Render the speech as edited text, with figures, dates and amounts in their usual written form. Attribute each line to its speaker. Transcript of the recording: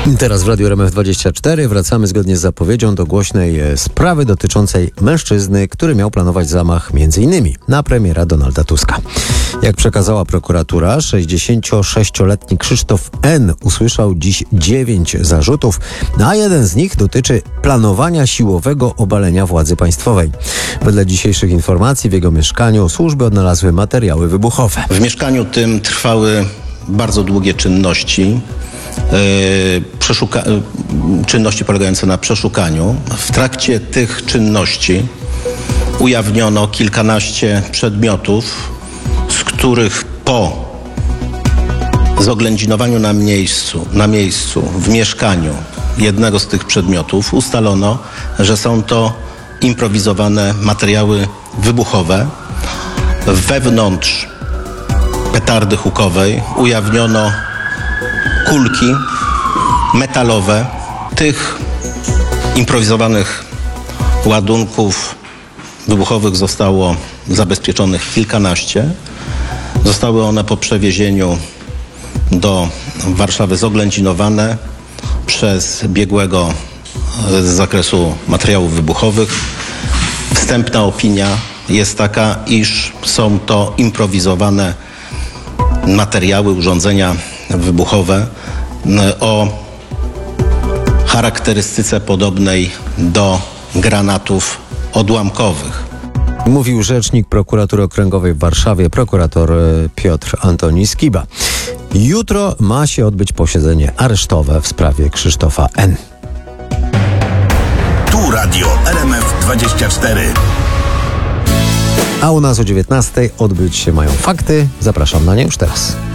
Speaker 1: Teraz w Radiu RMF24 wracamy zgodnie z zapowiedzią do głośnej sprawy dotyczącej mężczyzny, który miał planować zamach m.in. na premiera Donalda Tuska. Jak przekazała prokuratura, 66-letni Krzysztof N. usłyszał dziś 9 zarzutów, a jeden z nich dotyczy planowania siłowego obalenia władzy państwowej. Wedle dzisiejszych informacji w jego mieszkaniu służby odnalazły materiały wybuchowe.
Speaker 2: W mieszkaniu tym trwały bardzo długie czynności. Czynności polegające na przeszukaniu. W trakcie tych czynności ujawniono kilkanaście przedmiotów, z których po zoględzinowaniu na miejscu w mieszkaniu jednego z tych przedmiotów ustalono, że są to improwizowane materiały wybuchowe. Wewnątrz petardy hukowej ujawniono kulki metalowe. Tych improwizowanych ładunków wybuchowych zostało zabezpieczonych kilkanaście. Zostały one po przewiezieniu do Warszawy zoględzinowane przez biegłego z zakresu materiałów wybuchowych. Wstępna opinia jest taka, iż są to improwizowane materiały, urządzenia wybuchowe o charakterystyce podobnej do granatów odłamkowych.
Speaker 1: Mówił rzecznik Prokuratury Okręgowej w Warszawie, prokurator Piotr Antoni Skiba. Jutro ma się odbyć posiedzenie aresztowe w sprawie Krzysztofa N.
Speaker 3: Tu Radio RMF24.
Speaker 1: A u nas o 19:00 odbyć się mają fakty. Zapraszam na nie już teraz.